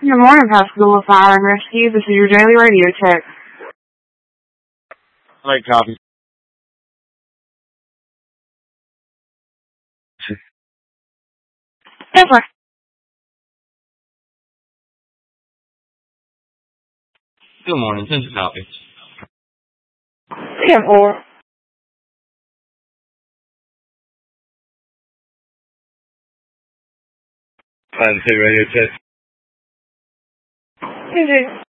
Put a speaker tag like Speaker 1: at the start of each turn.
Speaker 1: Good morning, Pascagoula Fire and Rescue. This is your daily radio check.
Speaker 2: Like copy.
Speaker 1: Yes, sir.
Speaker 2: Good morning. Send a copy.
Speaker 1: 10-4.
Speaker 2: 5-2 radio check.
Speaker 1: 2-2.